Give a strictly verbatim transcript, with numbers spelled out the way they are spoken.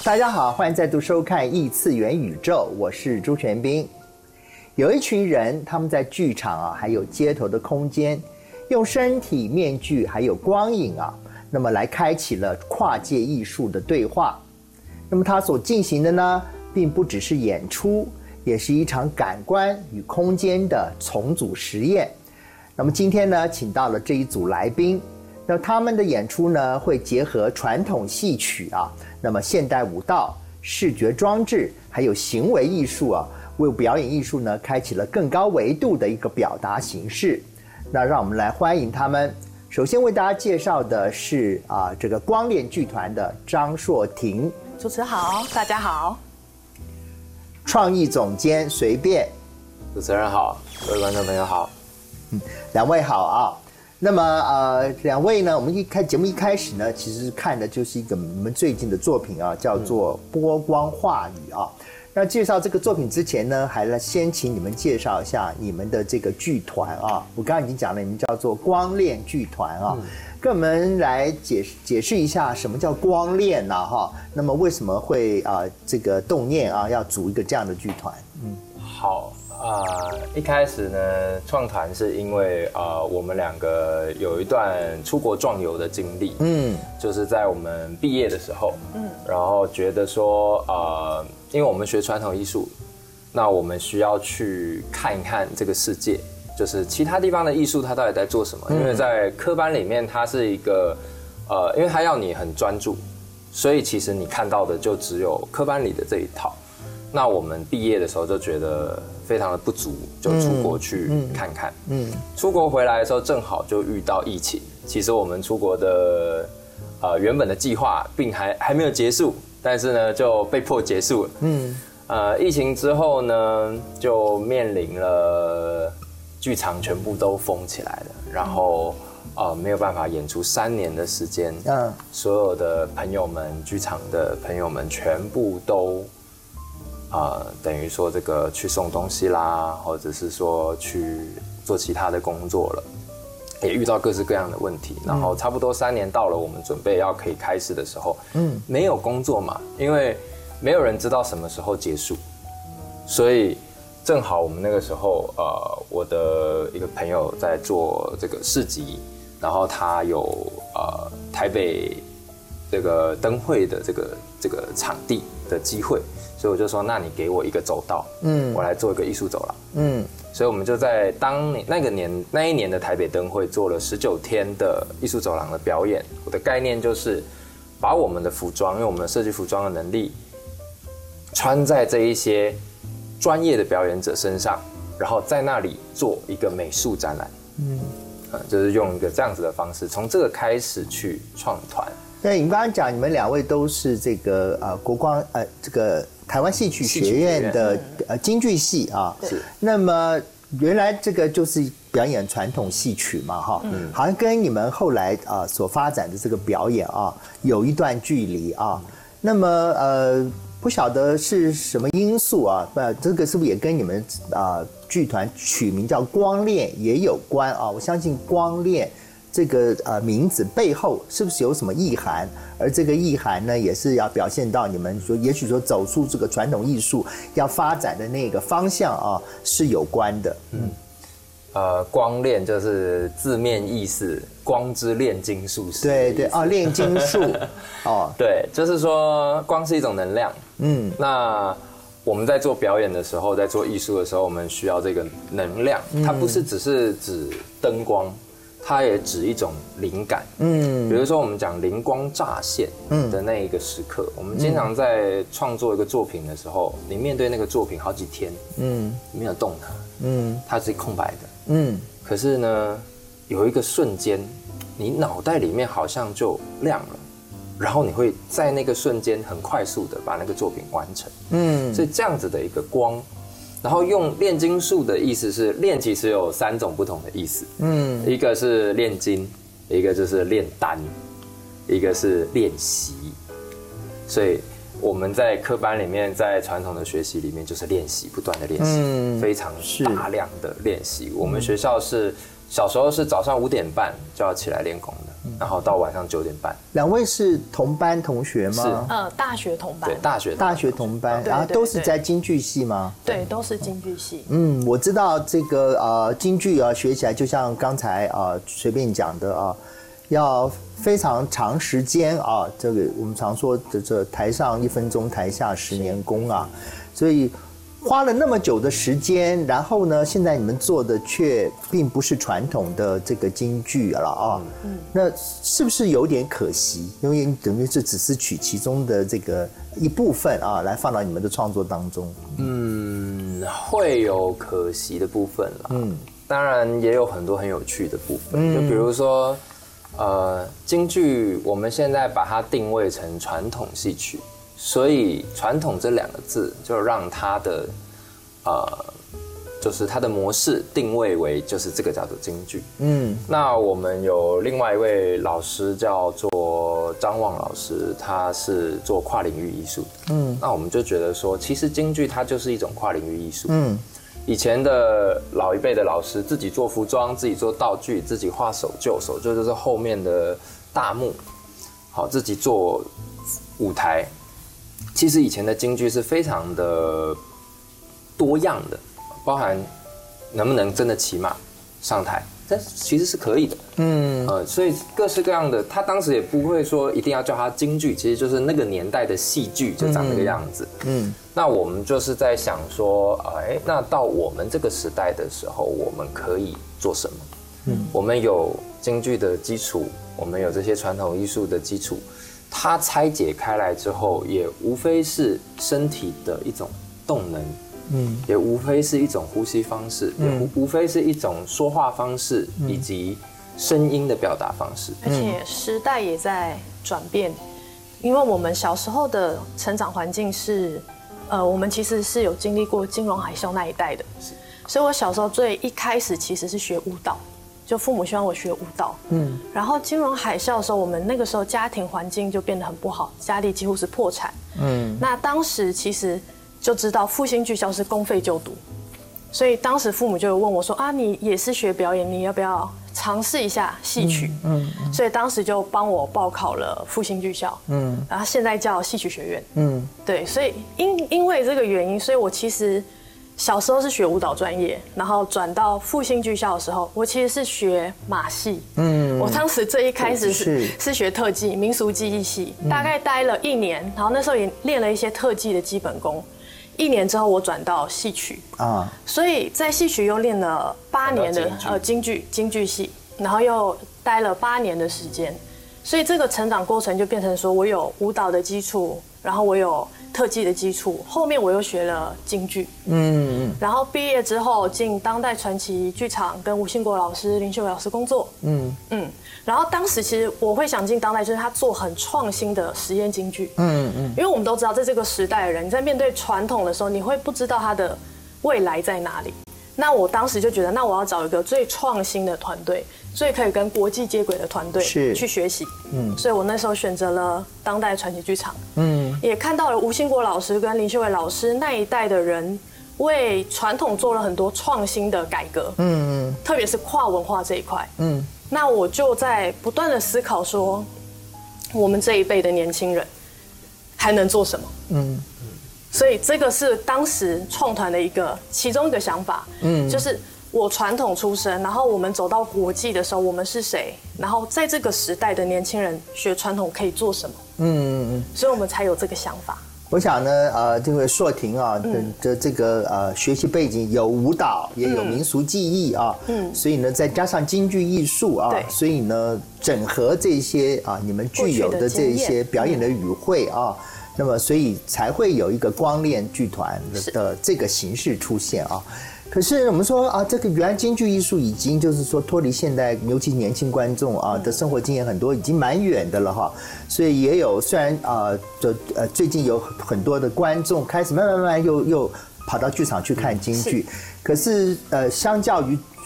大家好，欢迎再度收看《异次元宇宙》，我是朱全斌。有一群人，他们在剧场啊，还有街头的空间，用身体、面具还有光影啊，那么来开启了跨界艺术的对话。那么他所进行的呢，并不只是演出，也是一场感官与空间的重组实验。那么今天呢，请到了这一组来宾，那他们的演出呢，会结合传统戏曲啊，那么现代舞蹈、视觉装置，还有行为艺术啊，为表演艺术呢，开启了更高维度的一个表达形式。那让我们来欢迎他们。首先为大家介绍的是啊，这个光恋剧团的张硕婷， 主持好，大家好。 创意总监随便， 主持人好，各位观众朋友好。 嗯，两位好啊。那么呃，两位呢，我们一开节目一开始呢，其实看的就是一个我们最近的作品啊，叫做《波光化雨》啊。那介绍这个作品之前呢，还来先请你们介绍一下你们的这个剧团啊。我刚刚已经讲了，你们叫做光恋剧团啊，嗯、跟我们来解释解释一下什么叫光恋呐、啊、哈。那么为什么会啊、呃、这个动念啊要组一个这样的剧团？ 嗯，好。啊、呃，一开始呢，创团是因为呃，我们两个有一段出国壮游的经历，嗯，就是在我们毕业的时候，嗯，然后觉得说，呃，因为我们学传统艺术，那我们需要去看一看这个世界，就是其他地方的艺术它到底在做什么，嗯、因为在科班里面它是一个，呃，因为它要你很专注，所以其实你看到的就只有科班里的这一套。那我们毕业的时候就觉得非常的不足，就出国去看看。嗯，嗯出国回来的时候正好就遇到疫情。其实我们出国的呃原本的计划并还还没有结束，但是呢就被迫结束了。嗯，呃，疫情之后呢，就面临了剧场全部都封起来了，然后呃没有办法演出三年的时间。嗯，所有的朋友们，剧场的朋友们全部都。呃，等于说这个去送东西啦，或者是说去做其他的工作了，也遇到各式各样的问题。然后差不多三年到了，我们准备要可以开始的时候，嗯，没有工作嘛，因为没有人知道什么时候结束，所以正好我们那个时候，呃，我的一个朋友在做这个市集，然后他有呃台北这个灯会的这个这个场地的机会。所以我就说，那你给我一个走道，嗯，我来做一个艺术走廊，嗯，所以我们就在当年那个年那一年的台北灯会做了十九天的艺术走廊的表演。我的概念就是把我们的服装，因为我们设计服装的能力，穿在这一些专业的表演者身上，然后在那里做一个美术展览，嗯，呃，就是用一个这样子的方式，从这个开始去创团。 对，你刚刚讲，你们两位都是这个呃国光呃这个台湾戏曲学院的呃京剧系啊。是。那么原来这个就是表演传统戏曲嘛，哈，嗯，好像跟你们后来啊、呃、所发展的这个表演啊有一段距离啊。那么呃不晓得是什么因素啊？不，这个是不是也跟你们啊、呃、剧团取名叫光恋也有关啊？我相信光恋。这个呃名字背后是不是有什么意涵？而这个意涵呢，也是要表现到你们说，也许说走出这个传统艺术要发展的那个方向啊，是有关的。嗯， 呃，光炼就是字面意思，光之炼金术师。 对对哦，炼金术。哦， 对，就是说光是一种能量。嗯，那我们在做表演的时候，在做艺术的时候，我们需要这个能量，它不是只是指灯光。它也指一种灵感，嗯，比如说我们讲灵光乍现的那一个时刻，嗯、我们经常在创作一个作品的时候，你面对那个作品好几天，嗯，没有动它，嗯，它是空白的，嗯，可是呢，有一个瞬间，你脑袋里面好像就亮了，然后你会在那个瞬间很快速的把那个作品完成，嗯，所以这样子的一个光。然后用炼金术的意思是炼，其实有三种不同的意思，嗯，一个是炼金，一个就是炼丹，一个是练习。所以我们在科班里面，在传统的学习里面，就是练习，不断的练习，嗯、非常大量的练习。我们学校是小时候是早上五点半就要起来练功的， 然后到晚上九点半。 两位是同班同学吗？ 是， 呃，大学同班， 对，大学大学同班，然后都是在京剧系吗？ 对，都是京剧系。 嗯，我知道这个呃京剧啊，学起来就像刚才啊随便讲的啊，要非常长时间啊，这个我们常说的这台上一分钟，台下十年功啊，所以花了那么久的时间，然后呢，现在你们做的却并不是传统的这个京剧了啊，嗯，那是不是有点可惜？因为等于是只是取其中的这个一部分啊，来放到你们的创作当中。 嗯，会有可惜的部分啦，嗯，当然也有很多很有趣的部分，嗯、就比如说，呃，京剧我们现在把它定位成传统戏曲。所以“传统”这两个字，就让它的，呃，就是它的模式定位为就是这个叫做京剧。嗯，那我们有另外一位老师叫做张望老师，他是做跨领域艺术。嗯，那我们就觉得说，其实京剧它就是一种跨领域艺术。嗯，以前的老一辈的老师自己做服装，自己做道具，自己画手臼，手臼就是后面的大幕，好，自己做舞台。其实以前的京剧是非常的多样的，包含能不能真的骑马上台，但其实是可以的。嗯，呃，所以各式各样的，他当时也不会说一定要叫它京剧，其实就是那个年代的戏剧就长那个样子。嗯，那我们就是在想说，哎，那到我们这个时代的时候，我们可以做什么？嗯，我们有京剧的基础，我们有这些传统艺术的基础。它拆解开来之后，也无非是身体的一种动能，嗯，也无非是一种呼吸方式，嗯、也无非是一种说话方式，嗯、以及声音的表达方式。 而且时代也在转变，因为我们小时候的成长环境是，呃，我们其实是有经历过金融海啸那一代的，所以我小时候最一开始其实是学舞蹈。就父母希望我学舞蹈，嗯，然后金融海啸的时候，我们那个时候家庭环境就变得很不好，家里几乎是破产，嗯，那当时其实就知道复兴剧校是公费就读，所以当时父母就问我说啊，你也是学表演，你要不要尝试一下戏曲？嗯，嗯所以当时就帮我报考了复兴剧校，嗯，然后现在叫戏曲学院，嗯，对，所以因因为这个原因，所以我其实。小时候是学舞蹈专业，然后转到复兴剧校的时候，我其实是学马戏。嗯，我当时最一开始是是学特技，民俗技艺系，大概待了一年，然后那时候也练了一些特技的基本功。一年之后，我转到戏曲啊，所以在戏曲又练了八年的呃京剧京剧系，然后又待了八年的时间，所以这个成长过程就变成说我有舞蹈的基础，然后我有。特技的基础，后面我又学了京剧，嗯，然后毕业之后进当代传奇剧场，跟吴兴国老师、林秀伟老师工作，嗯嗯，然后当时其实我会想进当代，就是他做很创新的实验京剧，嗯嗯，因为我们都知道，在这个时代的人，你在面对传统的时候，你会不知道他的未来在哪里。那我当时就觉得，那我要找一个最创新的团队，最可以跟国际接轨的团队去学习。嗯，所以我那时候选择了当代传奇剧场。嗯，也看到了吴兴国老师跟林秀伟老师那一代的人为传统做了很多创新的改革。嗯嗯，特别是跨文化这一块。嗯，那我就在不断的思考说，我们这一辈的年轻人还能做什么？嗯。所以这个是当时创团的一个其中一个想法，嗯，就是我传统出身，然后我们走到国际的时候，我们是谁？然后在这个时代的年轻人学传统可以做什么？嗯嗯嗯，所以我们才有这个想法。 我想呢，呃，这个硕婷啊的这个呃学习背景有舞蹈，也有民俗技艺啊，嗯，所以呢再加上京剧艺术啊，所以呢整合这些啊你们具有的这些表演的语汇啊。那么，所以才会有一个光练剧团的这个形式出现啊。可是我们说啊，这个原来京剧艺术已经就是说脱离现代，尤其年轻观众啊的生活经验很多，已经蛮远的了哈。所以也有虽然啊，这呃最近有很多的观众开始慢慢慢慢又又跑到剧场去看京剧，可是呃，相较于